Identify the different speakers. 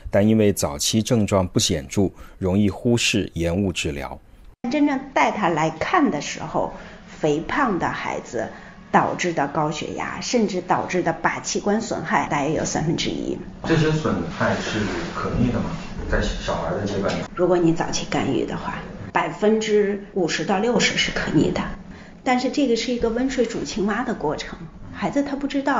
Speaker 1: 但因为早期症状不显著，容易忽视延误治疗。
Speaker 2: 真正带他来看的时候，肥胖的孩子导致的高血压，甚至导致的靶器官损害大约有1/3。
Speaker 3: 这些损害是可逆的吗？在小孩的阶段，
Speaker 2: 如果你早期干预的话，50%到60%是可逆的。但是这个是一个温水煮青蛙的过程，孩子他不知道。